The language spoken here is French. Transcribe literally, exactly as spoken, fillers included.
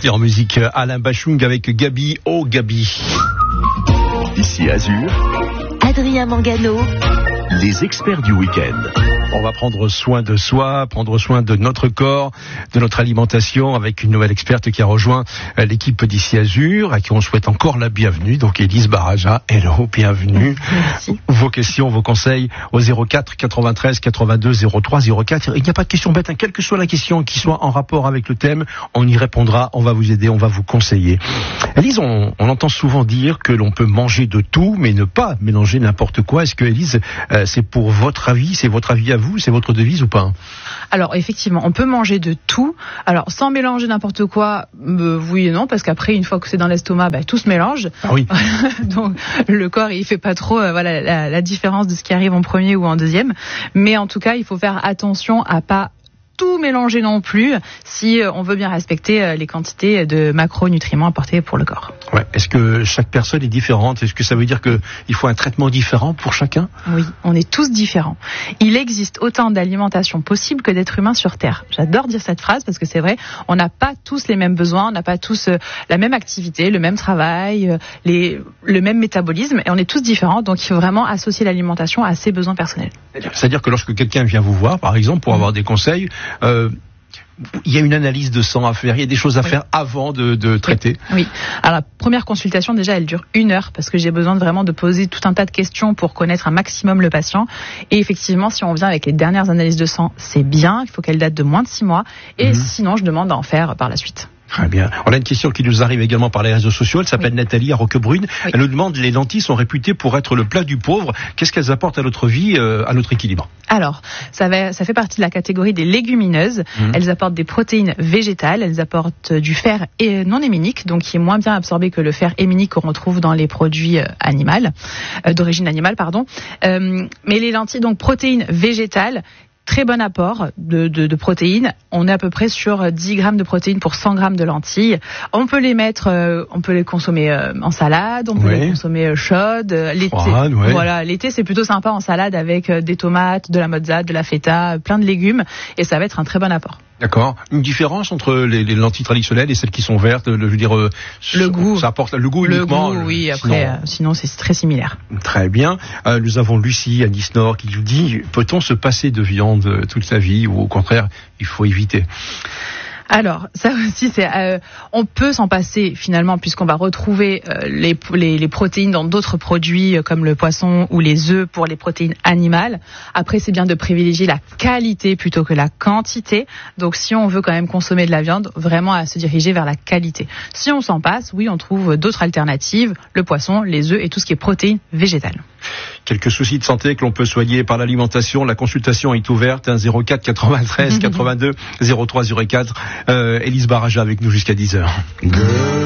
partir en musique. Alain Bachung avec Gabi. Oh Gabi. Ici Azur, Adrien Mangano, les experts du week-end. On va prendre soin de soi, prendre soin de notre corps, de notre alimentation, avec une nouvelle experte qui a rejoint l'équipe d'Ici Azur, à qui on souhaite encore la bienvenue. Donc Élise Baraja, hello, bienvenue. Merci. Vos questions, vos conseils au zéro quatre quatre-vingt-treize quatre-vingt-deux zéro trois zéro quatre. Il n'y a pas de question bête, hein. Quelle que soit la question qui soit en rapport avec le thème, on y répondra, on va vous aider, on va vous conseiller. Élise, on, on entend souvent dire que l'on peut manger de tout, mais ne pas mélanger n'importe quoi. Est-ce que Élise, euh, c'est pour votre avis, c'est votre avis à vous, c'est votre devise ou pas? Alors effectivement, on peut manger de tout. Alors sans mélanger n'importe quoi, euh, oui et non, parce qu'après une fois que c'est dans l'estomac, bah, tout se mélange. Ah oui. Donc le corps il fait pas trop euh, voilà la, la différence de ce qui arrive en premier ou en deuxième. Mais en tout cas, il faut faire attention à pas tout mélanger non plus si on veut bien respecter les quantités de macronutriments apportés pour le corps. Ouais. Est-ce que chaque personne est différente? Est-ce que ça veut dire qu'il faut un traitement différent pour chacun? Oui, on est tous différents. Il existe autant d'alimentation possible que d'êtres humains sur Terre. J'adore dire cette phrase parce que c'est vrai, on n'a pas tous les mêmes besoins, on n'a pas tous la même activité, le même travail, les, le même métabolisme, et on est tous différents, donc il faut vraiment associer l'alimentation à ses besoins personnels. C'est-à-dire que lorsque quelqu'un vient vous voir, par exemple, pour avoir des conseils, euh, il y a une analyse de sang à faire, il y a des choses à oui. faire avant de, de traiter. Oui. Alors la première consultation déjà elle dure une heure parce que j'ai besoin de vraiment de poser tout un tas de questions pour connaître un maximum le patient. Et effectivement, si on vient avec les dernières analyses de sang, c'est bien, il faut qu'elles datent de moins de six mois. Et mmh. sinon, je demande à en faire par la suite. Très bien. On a une question qui nous arrive également par les réseaux sociaux. Elle s'appelle oui. Nathalie à Roquebrune. Oui. Elle nous demande, les lentilles sont réputées pour être le plat du pauvre. Qu'est-ce qu'elles apportent à notre vie, euh, à notre équilibre? Alors, ça, va, ça fait partie de la catégorie des légumineuses. Mmh. Elles apportent des protéines végétales. Elles apportent du fer et non héminique, donc qui est moins bien absorbé que le fer héminique qu'on retrouve dans les produits euh, animaux, euh, d'origine animale, pardon. Euh, mais les lentilles, donc protéines végétales, très bon apport de, de, de protéines. On est à peu près sur dix grammes de protéines pour cent grammes de lentilles. On peut les mettre, euh, on peut les consommer euh, en salade, on peut oui. les consommer euh, chaudes. L'été, Froide, ouais. voilà, l'été c'est plutôt sympa en salade avec euh, des tomates, de la mozza, de la feta, plein de légumes, et ça va être un très bon apport. D'accord. Une différence entre les, les lentilles traditionnelles et celles qui sont vertes, le, je veux dire, euh, le goût. Ça apporte le goût uniquement. Le goût, oui. Après, sinon, euh, sinon c'est très similaire. Très bien. Euh, nous avons Lucie à Nice-Nord qui nous dit: peut-on se passer de viande toute sa vie, ou au contraire, il faut éviter? Alors, ça aussi, c'est, euh, on peut s'en passer finalement, puisqu'on va retrouver euh, les, les, les protéines dans d'autres produits euh, comme le poisson ou les œufs pour les protéines animales. Après, c'est bien de privilégier la qualité plutôt que la quantité. Donc, si on veut quand même consommer de la viande, vraiment à se diriger vers la qualité. Si on s'en passe, oui, on trouve d'autres alternatives, le poisson, les œufs et tout ce qui est protéines végétales. Quelques soucis de santé que l'on peut soigner par l'alimentation. La consultation est ouverte, hein, zéro quatre quatre-vingt-treize quatre-vingt-deux zéro trois zéro quatre. Euh, Élise Baraja avec nous jusqu'à dix heures.